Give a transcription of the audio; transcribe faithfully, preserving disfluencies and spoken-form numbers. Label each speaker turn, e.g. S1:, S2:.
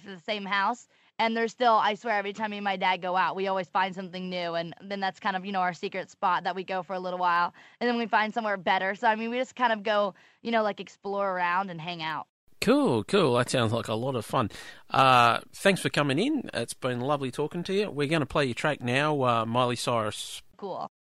S1: next to the same house. And there's still, I swear, every time me and my dad go out, we always find something new. And then that's kind of, you know, our secret spot that we go for a little while. And then we find somewhere better. So, I mean, we just kind of go, you know, like explore around and hang out.
S2: Cool, cool. That sounds like a lot of fun. Uh, thanks for coming in. It's been lovely talking to you. We're going to play your track now, uh, Miley Cyrus.
S1: Cool.